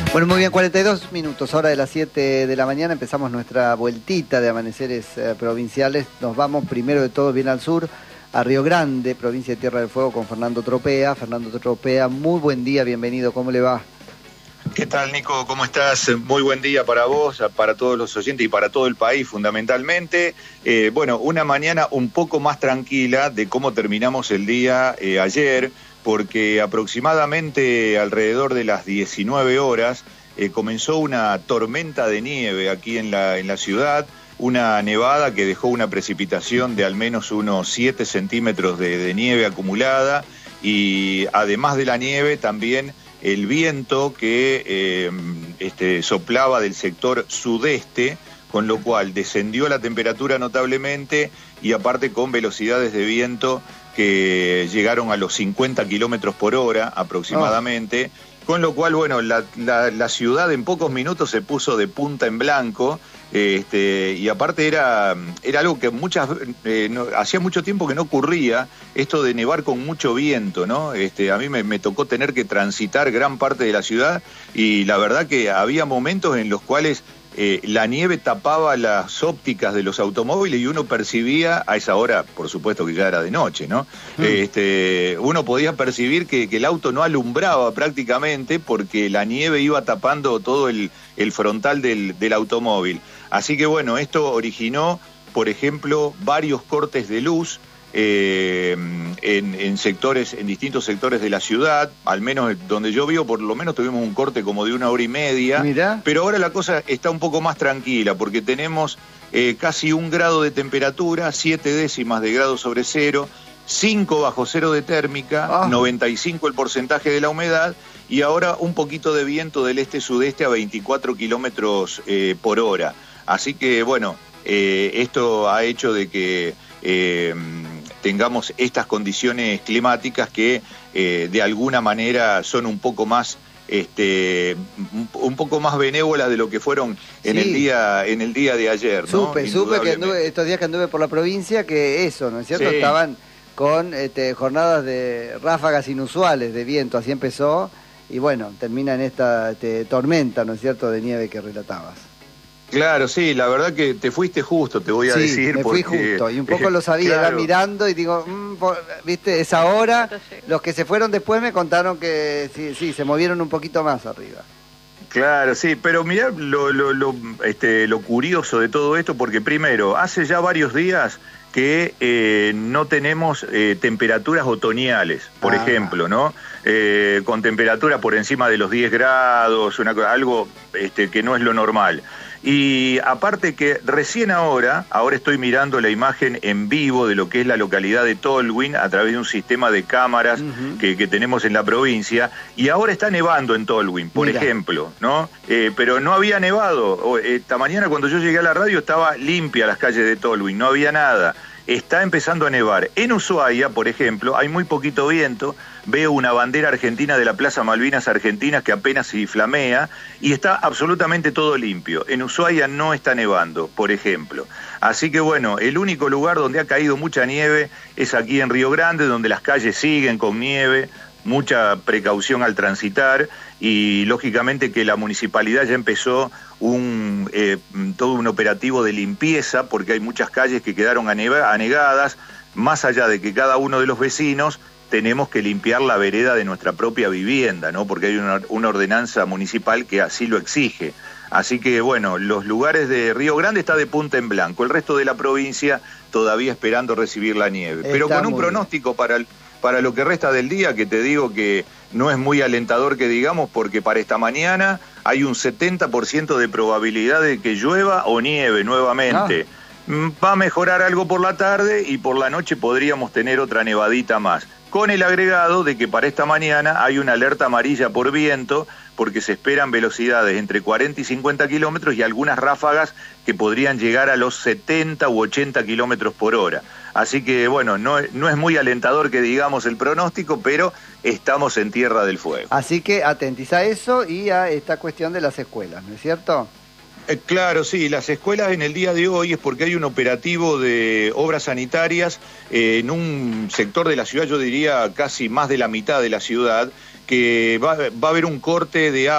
Bueno, muy bien, 42 minutos, hora de las 7 de la mañana, empezamos nuestra vueltita de amaneceres provinciales. Nos vamos primero de todo bien al sur, a Río Grande, provincia de Tierra del Fuego, con Fernando Tropea. Fernando Tropea, muy buen día, bienvenido, ¿cómo le va? ¿Qué tal, Nico? ¿Cómo estás? Muy buen día para vos, para todos los oyentes y para todo el país fundamentalmente. Bueno, una mañana un poco más tranquila de cómo terminamos el día ayer, porque aproximadamente alrededor de las 19 horas comenzó una tormenta de nieve aquí en la ciudad, una nevada que dejó una precipitación de al menos unos 7 centímetros de nieve acumulada, y además de la nieve también el viento que soplaba del sector sudeste, con lo cual descendió la temperatura notablemente, y aparte con velocidades de viento que llegaron a los 50 kilómetros por hora aproximadamente, con lo cual, bueno, la ciudad en pocos minutos se puso de punta en blanco, y aparte era algo que hacía mucho tiempo que no ocurría, esto de nevar con mucho viento, ¿no? A mí me tocó tener que transitar gran parte de la ciudad, y la verdad que había momentos en los cuales la nieve tapaba las ópticas de los automóviles y uno percibía, a esa hora, por supuesto que ya era de noche, ¿no? Uno podía percibir que el auto no alumbraba prácticamente porque la nieve iba tapando todo el frontal del automóvil. Así que bueno, esto originó, por ejemplo, varios cortes de luz en distintos sectores de la ciudad. Al menos donde yo vivo, por lo menos tuvimos un corte como de 1 hora y media. Mirá. Pero ahora la cosa está un poco más tranquila, porque tenemos casi 1 grado de temperatura, 7 décimas de grado sobre cero, 5 bajo cero de térmica, 95 el porcentaje de la humedad, y ahora un poquito de viento del este-sudeste a 24 kilómetros por hora. Así que bueno, esto ha hecho de que tengamos estas condiciones climáticas que de alguna manera son un poco más benévolas de lo que fueron en el día de ayer, ¿no? Supe que estos días que anduve por la provincia, que eso, ¿no es cierto? Sí. Estaban con jornadas de ráfagas inusuales de viento, así empezó, y bueno, termina en esta tormenta, ¿no es cierto?, de nieve que relatabas. Claro, sí, la verdad que te fuiste justo, te voy a decir. Me fui justo, y un poco lo sabía, claro. Iba mirando y digo, viste, esa hora, los que se fueron después me contaron que sí, se movieron un poquito más arriba. Claro, sí, pero mirá lo curioso de todo esto, porque primero, hace ya varios días que no tenemos temperaturas otoñales, por ejemplo, ¿no? Con temperatura por encima de los 10 grados, algo que no es lo normal. Y aparte que recién ahora estoy mirando la imagen en vivo de lo que es la localidad de Tolwyn a través de un sistema de cámaras que tenemos en la provincia, y ahora está nevando en Tolwyn, por ejemplo, ¿no? Pero no había nevado. Esta mañana cuando yo llegué a la radio estaba limpia las calles de Tolwyn, no había nada. Está empezando a nevar. En Ushuaia, por ejemplo, hay muy poquito viento. Veo una bandera argentina de la Plaza Malvinas Argentinas que apenas se flamea, y está absolutamente todo limpio. En Ushuaia no está nevando, por ejemplo. Así que bueno, el único lugar donde ha caído mucha nieve es aquí en Río Grande, donde las calles siguen con nieve, mucha precaución al transitar, y lógicamente que la municipalidad ya empezó todo un operativo de limpieza, porque hay muchas calles que quedaron anegadas, más allá de que cada uno de los vecinos tenemos que limpiar la vereda de nuestra propia vivienda, ¿no? Porque hay una ordenanza municipal que así lo exige. Así que bueno, los lugares de Río Grande está de punta en blanco, el resto de la provincia todavía esperando recibir la nieve, pero con un pronóstico para lo que resta del día, que te digo que no es muy alentador que digamos, porque para esta mañana hay un 70% de probabilidad de que llueva o nieve nuevamente. Va a mejorar algo por la tarde, y por la noche podríamos tener otra nevadita más, con el agregado de que para esta mañana hay una alerta amarilla por viento, porque se esperan velocidades entre 40 y 50 kilómetros y algunas ráfagas que podrían llegar a los 70 u 80 kilómetros por hora. Así que bueno, no es muy alentador que digamos el pronóstico, pero estamos en Tierra del Fuego. Así que atentiza a eso y a esta cuestión de las escuelas, ¿no es cierto? Claro, sí, las escuelas en el día de hoy es porque hay un operativo de obras sanitarias en un sector de la ciudad, yo diría casi más de la mitad de la ciudad, que va a haber un corte de agua